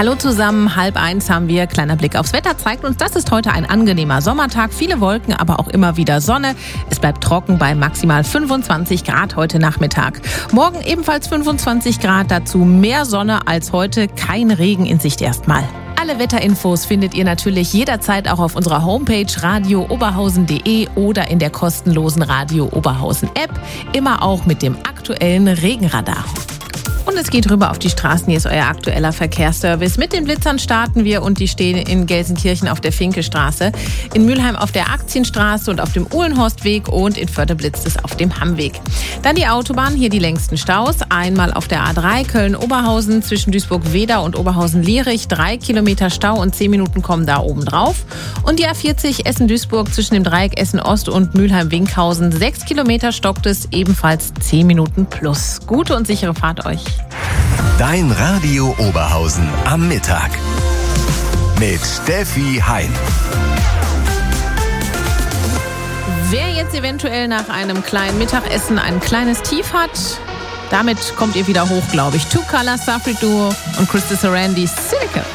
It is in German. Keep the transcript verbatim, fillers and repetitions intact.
Hallo zusammen, halb eins haben wir. Kleiner Blick aufs Wetter zeigt uns, das ist heute ein angenehmer Sommertag. Viele Wolken, aber auch immer wieder Sonne. Es bleibt trocken bei maximal fünfundzwanzig Grad heute Nachmittag. Morgen ebenfalls fünfundzwanzig Grad, dazu mehr Sonne als heute. Kein Regen in Sicht erstmal. Alle Wetterinfos findet ihr natürlich jederzeit auch auf unserer Homepage radio oberhausen punkt de oder in der kostenlosen Radio Oberhausen App. Immer auch mit dem aktuellen Regenradar. Und es geht rüber auf die Straßen. Hier ist euer aktueller Verkehrsservice. Mit den Blitzern starten wir und die stehen in Gelsenkirchen auf der Finkestraße, in Mülheim auf der Aktienstraße und auf dem Uhlenhorstweg und in Förde blitzt es auf dem Hammweg. Dann die Autobahn, hier die längsten Staus. Einmal auf der A drei Köln-Oberhausen zwischen Duisburg-Wedau und Oberhausen-Lierich. Drei Kilometer Stau und zehn Minuten kommen da oben drauf. Und die A vierzig Essen-Duisburg zwischen dem Dreieck Essen-Ost und Mülheim-Winkhausen. Sechs Kilometer stockt es, ebenfalls zehn Minuten plus. Gute und sichere Fahrt euch. Dein Radio Oberhausen am Mittag mit Steffi Hein. Wer jetzt eventuell nach einem kleinen Mittagessen ein kleines Tief hat, damit kommt ihr wieder hoch, glaube ich. Two Color, Safri Duo und Christy Sarandis Silicon.